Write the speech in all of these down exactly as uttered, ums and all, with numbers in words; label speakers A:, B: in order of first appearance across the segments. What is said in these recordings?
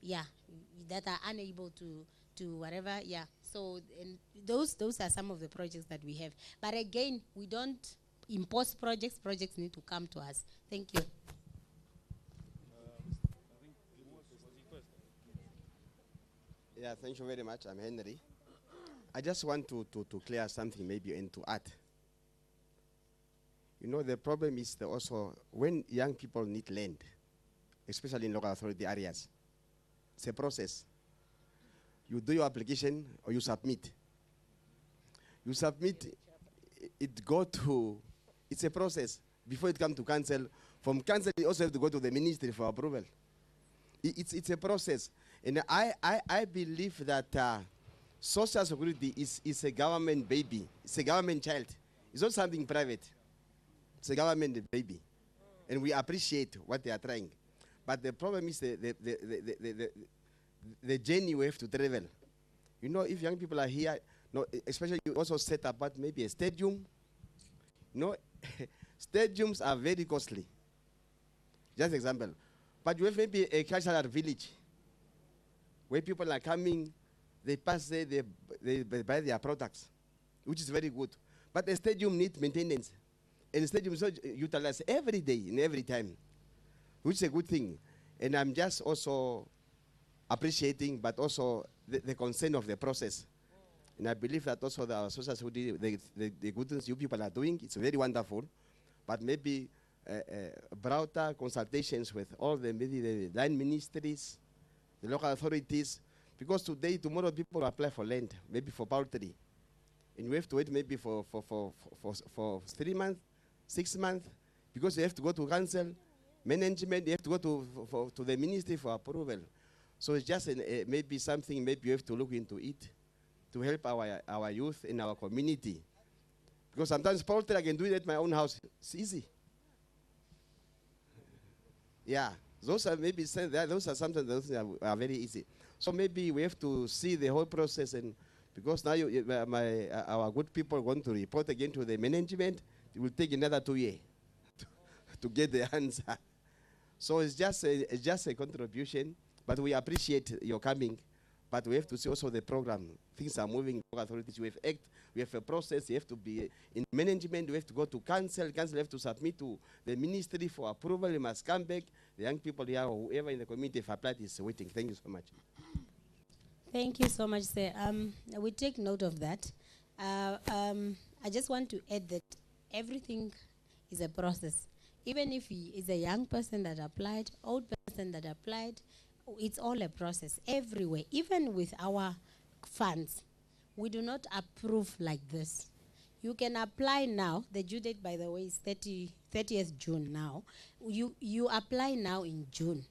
A: yeah, that are unable to to whatever, yeah. So and those those are some of the projects that we have. But again, we don't impose projects. Projects need to come to us. Thank you.
B: Yeah, thank you very much. I'm Henry. I just want to, to, to clear something maybe into art. You know, the problem is the also when young people need land, especially in local authority areas, it's a process. You do your application or you submit. You submit, it go to, it's a process. Before it come to council, from council you also have to go to the ministry for approval. It, it's, it's a process. And I, I, I believe that uh, social security is, is a government baby. It's a government child. It's not something private. It's a government baby. And we appreciate what they are trying. But the problem is the, the, the, the, the, the, the journey we have to travel. You know, if young people are here, no, especially you also set up maybe a stadium. No, stadiums are very costly. Just example. But you have maybe a cultural village where people are coming, they pass there, they, they, they buy their products, which is very good. But the stadium needs maintenance. And the stadium is utilized every day and every time, which is a good thing. And I'm just also appreciating, but also the, the concern of the process. And I believe that also the social security, the, the, the good things you people are doing, it's very wonderful. But maybe uh, uh, broader consultations with all the, maybe the line ministries, the local authorities, because today, tomorrow people apply for land, maybe for poultry. And we have to wait maybe for, for, for, for, for, for three months, six months, because you have to go to council, management, you have to go to, for, for, to the ministry for approval. So it's just an, uh, maybe something maybe you have to look into it to help our, our youth in our community. Because sometimes poultry, I can do it at my own house. It's easy. Yeah, those are maybe, those are sometimes those are, are very easy. So maybe we have to see the whole process, and because now you, my, uh, our good people are going to report again to the management, it will take another two years to, to get the answer. So it's just a, it's just a contribution, but we appreciate your coming. But we have to see also the program. Things are moving. Authorities, we have act, we have a process. You have to be in management. We have to go to council. Council have to submit to the ministry for approval. You must come back. The young people here, or whoever in the community have applied, is waiting. Thank you so much.
A: Thank you so much, sir. Um, we take note of that. Uh, um, I just want to add that everything is a process. Even if he is a young person that applied, old person that applied, it's all a process everywhere. Even with our funds, we do not approve like this. You can apply now. The due date, by the way, is thirtieth June now. You, you apply now in June.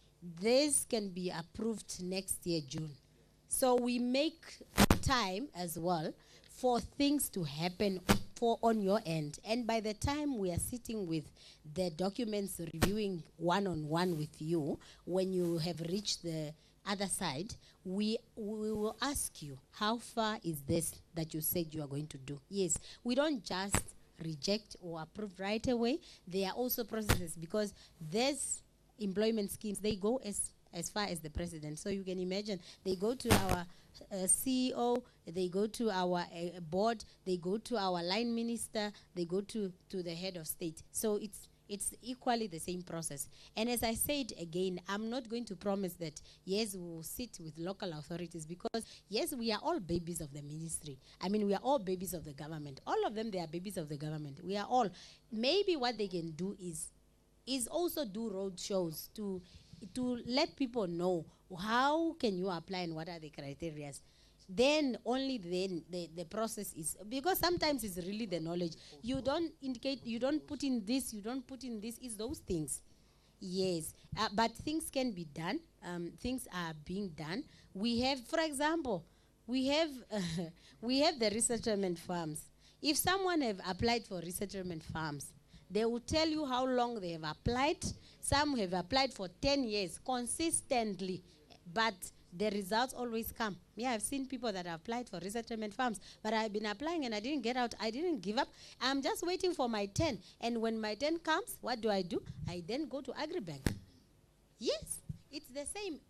A: This can be approved next year, June. So we make time as well for things to happen for on your end. And by the time we are sitting with the documents, reviewing one-on-one with you, when you have reached the other side, we, we will ask you, how far is this that you said you are going to do? Yes, we don't just reject or approve right away. There are also processes, because there's employment schemes, they go as as far as the president. So you can imagine, they go to our uh, C E O, they go to our uh, board, they go to our line minister, they go to, to the head of state. So it's it's equally the same process. And as I said again, I'm not going to promise that, yes, we will sit with local authorities, because, yes, we are all babies of the ministry. I mean, we are all babies of the government. All of them, they are babies of the government. We are all. Maybe what they can do is, is also do road shows to to let people know how can you apply and what are the criteria. Then only then the, the process is, because sometimes it's really the knowledge. You don't indicate, you don't put in this, you don't put in this, it's those things. Yes, uh, but things can be done. Um, things are being done. We have, for example, we have uh, we have the resettlement farms. If someone have applied for resettlement farms, they will tell you how long they have applied. Some have applied for ten years consistently, but the results always come. Yeah, I've seen people that have applied for resettlement farms, but I've been applying and I didn't get out. I didn't give up. I'm just waiting for my ten. And when my ten comes, what do I do? I then go to Agribank. Yes, it's the same.